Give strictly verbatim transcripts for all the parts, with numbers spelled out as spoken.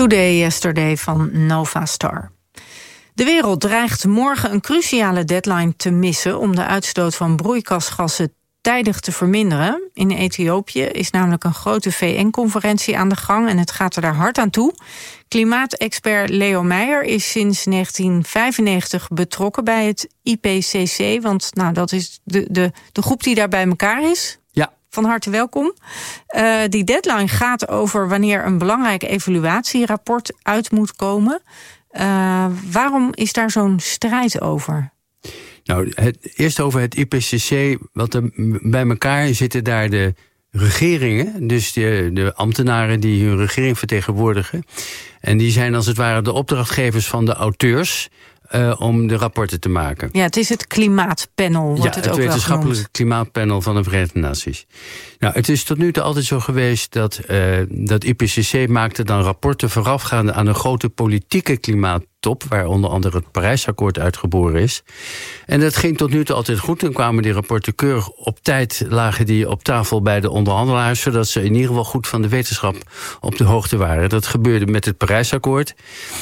Today Yesterday van Nova Star. De wereld dreigt morgen een cruciale deadline te missen om de uitstoot van broeikasgassen tijdig te verminderen. In Ethiopië is namelijk een grote V N-conferentie aan de gang en het gaat er daar hard aan toe. Klimaatexpert Leo Meijer is sinds negentien vijfennegentig betrokken bij het I P C C, want nou, dat is de, de, de groep die daar bij elkaar is. Ja. Van harte welkom. Uh, die deadline gaat over wanneer een belangrijk evaluatierapport uit moet komen. Uh, waarom is daar zo'n strijd over? Nou, het, eerst over het I P C C. Wat er bij elkaar zitten daar de regeringen, dus de, de ambtenaren die hun regering vertegenwoordigen. En die zijn als het ware de opdrachtgevers van de auteurs Uh, om de rapporten te maken. Ja, het is het klimaatpanel, wordt ja, het, het ook wel wetenschappelijke klimaatpanel van de Verenigde Naties. Nou, het is tot nu toe altijd zo geweest dat uh, dat I P C C maakte dan rapporten voorafgaande aan een grote politieke klimaattop, waar onder andere het Parijsakkoord uitgeboren is. En dat ging tot nu toe altijd goed. Dan kwamen die rapporten keurig op tijd, lagen die op tafel bij de onderhandelaars, zodat ze in ieder geval goed van de wetenschap op de hoogte waren. Dat gebeurde met het Parijsakkoord.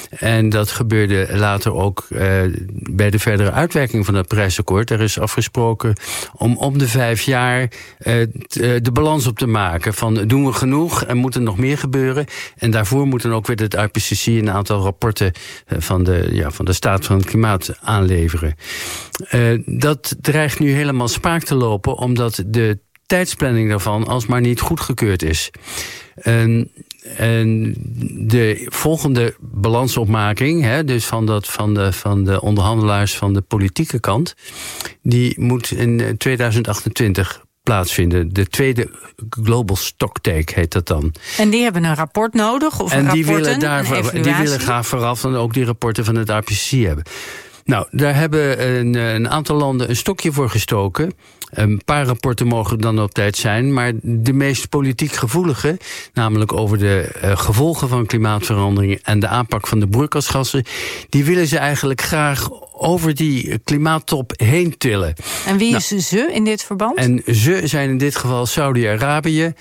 En dat gebeurde later ook uh, bij de verdere uitwerking van het Parijsakkoord. Er is afgesproken om om de vijf jaar uh, t, uh, de balans op te maken. Van doen we genoeg en moet er nog meer gebeuren? En daarvoor moeten ook weer het I P C C een aantal rapporten uh, van de, ja, van de staat van het klimaat aanleveren. Uh, dat dreigt nu helemaal spaak te lopen, omdat de tijdsplanning daarvan alsmaar niet goedgekeurd is. En, en de volgende balansopmaking, hè, dus van, dat, van, de, van de onderhandelaars van de politieke kant, die moet in tweeduizend achtentwintig plaatsvinden. De tweede Global Stocktake heet dat dan. En die hebben een rapport nodig? Of en een die rapporten, willen, daarvoor, die willen graag vooraf dan ook die rapporten van het I P C C hebben. Nou, daar hebben een, een aantal landen een stokje voor gestoken. Een paar rapporten mogen dan op tijd zijn, maar de meest politiek gevoelige, namelijk over de uh, gevolgen van klimaatverandering en de aanpak van de broeikasgassen, die willen ze eigenlijk graag over die klimaattop heen tillen. En wie is nou, ze in dit verband? En ze zijn in dit geval Saudi-Arabië,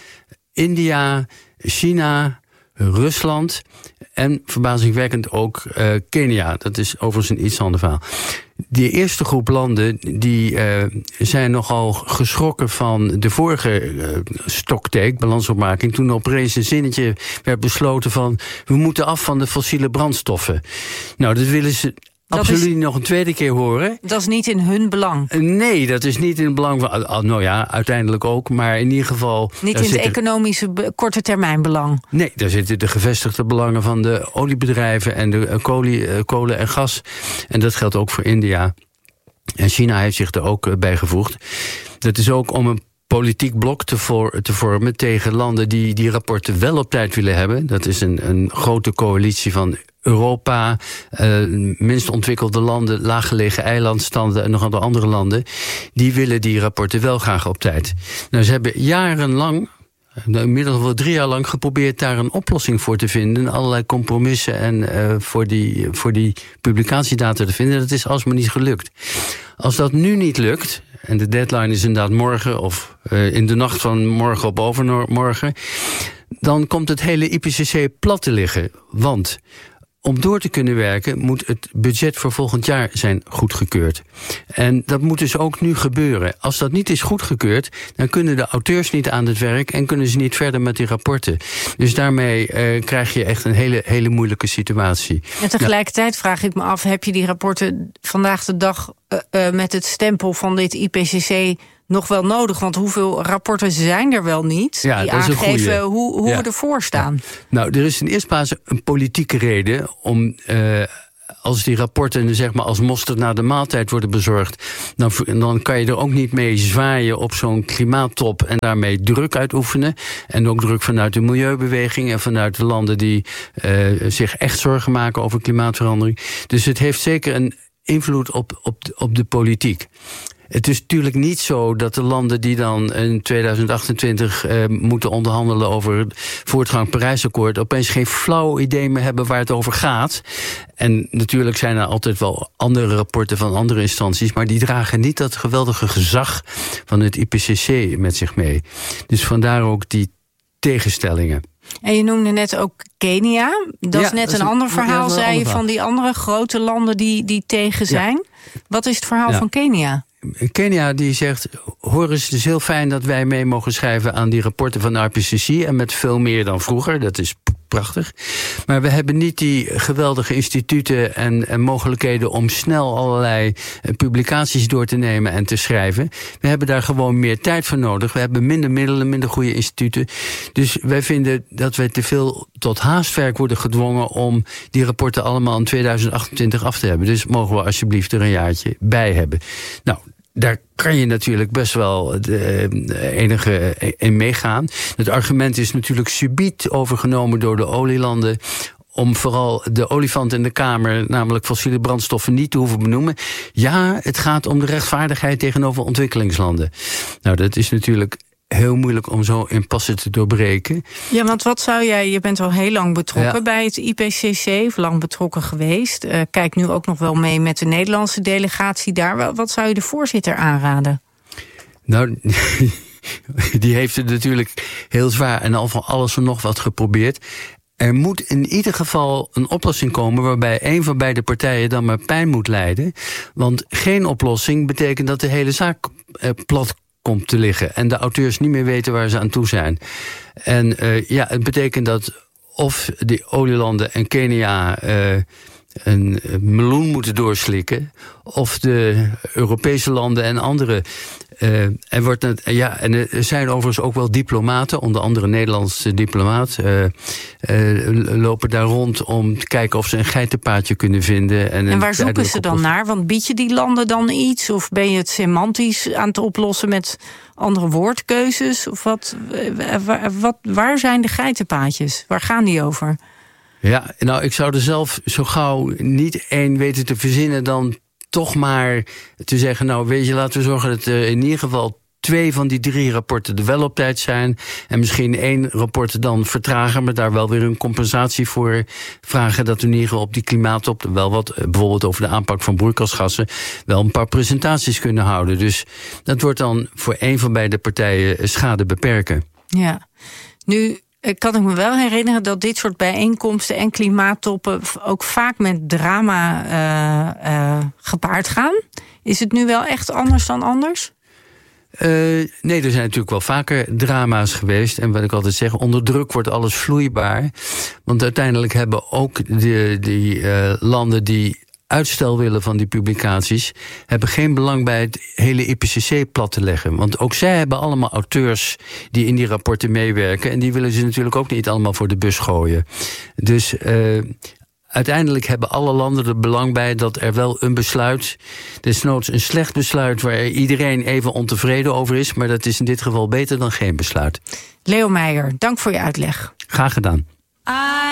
India, China, Rusland en verbazingwekkend ook uh, Kenia. Dat is overigens een iets ander verhaal. Die eerste groep landen die uh, zijn nogal geschrokken van de vorige uh, stocktake, balansopmaking, toen opeens een zinnetje werd besloten van we moeten af van de fossiele brandstoffen. Nou, dat willen ze dat absoluut is, nog een tweede keer horen. Dat is niet in hun belang. Nee, dat is niet in het belang van, nou ja, uiteindelijk ook, maar in ieder geval niet in het economische be- korte termijn belang. Nee, daar zitten de gevestigde belangen van de oliebedrijven en de uh, kolie, uh, kolen en gas. En dat geldt ook voor India. En China heeft zich er ook uh, bij gevoegd. Dat is ook om een politiek blok te, voor, te vormen tegen landen die die rapporten wel op tijd willen hebben. Dat is een, een grote coalitie van Europa, uh, minst ontwikkelde landen, laaggelegen eilandstanden en nog andere andere landen. Die willen die rapporten wel graag op tijd. Nou, ze hebben jarenlang, inmiddels wel drie jaar lang, geprobeerd daar een oplossing voor te vinden. Allerlei compromissen en uh, voor, die, voor die publicatiedata te vinden. Dat is alsmaar niet gelukt. Als dat nu niet lukt, en de deadline is inderdaad morgen of uh, in de nacht van morgen op overmorgen, dan komt het hele I P C C plat te liggen. Want om door te kunnen werken moet het budget voor volgend jaar zijn goedgekeurd. En dat moet dus ook nu gebeuren. Als dat niet is goedgekeurd, dan kunnen de auteurs niet aan het werk en kunnen ze niet verder met die rapporten. Dus daarmee uh, krijg je echt een hele, hele moeilijke situatie. En tegelijkertijd nou, vraag ik me af, heb je die rapporten vandaag de dag uh, uh, met het stempel van dit I P C C nog wel nodig? Want hoeveel rapporten zijn er wel niet ja, die dat is aangeven hoe, hoe ja. we ervoor staan? Ja. Nou, er is in eerste plaats een politieke reden om Uh, als die rapporten zeg maar als mosterd naar de maaltijd worden bezorgd, dan, dan kan je er ook niet mee zwaaien op zo'n klimaattop en daarmee druk uitoefenen. En ook druk vanuit de milieubeweging en vanuit de landen die uh, zich echt zorgen maken over klimaatverandering. Dus het heeft zeker een invloed op, op, de, op de politiek. Het is natuurlijk niet zo dat de landen die dan in tweeduizend achtentwintig uh, moeten onderhandelen over het voortgang Parijsakkoord opeens geen flauw idee meer hebben waar het over gaat. En natuurlijk zijn er altijd wel andere rapporten van andere instanties, maar die dragen niet dat geweldige gezag van het I P C C met zich mee. Dus vandaar ook die tegenstellingen. En je noemde net ook Kenia. Dat ja, is net dat is een, een ander verhaal, zei je, van die andere grote landen die, die tegen zijn. Ja. Wat is het verhaal ja. van Kenia? Kenia die zegt, hoor eens, het is heel fijn dat wij mee mogen schrijven aan die rapporten van de I P C C en met veel meer dan vroeger. Dat is prachtig. Maar we hebben niet die geweldige instituten en, en mogelijkheden om snel allerlei publicaties door te nemen en te schrijven. We hebben daar gewoon meer tijd voor nodig. We hebben minder middelen, minder goede instituten. Dus wij vinden dat we te veel tot haastwerk worden gedwongen om die rapporten allemaal in tweeduizend achtentwintig af te hebben. Dus mogen we alsjeblieft er een jaartje bij hebben. Nou, daar kan je natuurlijk best wel de enige in meegaan. Het argument is natuurlijk subiet overgenomen door de olielanden om vooral de olifant in de kamer, namelijk fossiele brandstoffen, niet te hoeven benoemen. Ja, het gaat om de rechtvaardigheid tegenover ontwikkelingslanden. Nou, dat is natuurlijk heel moeilijk om zo impasse te doorbreken. Ja, want wat zou jij, je bent al heel lang betrokken ja. bij het I P C C, of lang betrokken geweest. Uh, kijk nu ook nog wel mee met de Nederlandse delegatie daar. Wat zou je de voorzitter aanraden? Nou, die heeft het natuurlijk heel zwaar en al van alles en nog wat geprobeerd. Er moet in ieder geval een oplossing komen waarbij een van beide partijen dan maar pijn moet lijden. Want geen oplossing betekent dat de hele zaak uh, plat komt te liggen en de auteurs niet meer weten waar ze aan toe zijn. En uh, ja, het betekent dat of de olielanden en Kenia uh, een meloen moeten doorslikken, of de Europese landen en andere. Uh, er wordt het, ja, en er zijn overigens ook wel diplomaten, onder andere een Nederlandse diplomaat, uh, uh, lopen daar rond om te kijken of ze een geitenpaadje kunnen vinden. En, en waar zoeken ze dan naar? Want bied je die landen dan iets? Of ben je het semantisch aan het oplossen met andere woordkeuzes? Of wat, waar, wat, waar zijn de geitenpaadjes? Waar gaan die over? Ja, nou, ik zou er zelf zo gauw niet één weten te verzinnen dan toch maar te zeggen, nou weet je, laten we zorgen dat er in ieder geval twee van die drie rapporten er wel op tijd zijn. En misschien één rapport dan vertragen, maar daar wel weer een compensatie voor vragen. Dat we in ieder geval op die klimaattop wel wat, bijvoorbeeld over de aanpak van broeikasgassen, wel een paar presentaties kunnen houden. Dus dat wordt dan voor één van beide partijen schade beperken. Ja, nu kan ik me wel herinneren dat dit soort bijeenkomsten en klimaattoppen ook vaak met drama uh, uh, gepaard gaan. Is het nu wel echt anders dan anders? Uh, nee, er zijn natuurlijk wel vaker drama's geweest. En wat ik altijd zeg, onder druk wordt alles vloeibaar. Want uiteindelijk hebben ook de, die uh, landen die uitstel willen van die publicaties, hebben geen belang bij het hele I P C C plat te leggen. Want ook zij hebben allemaal auteurs die in die rapporten meewerken. En die willen ze natuurlijk ook niet allemaal voor de bus gooien. Dus uh, uiteindelijk hebben alle landen er belang bij dat er wel een besluit, desnoods een slecht besluit waar iedereen even ontevreden over is, maar dat is in dit geval beter dan geen besluit. Leo Meijer, dank voor je uitleg. Graag gedaan.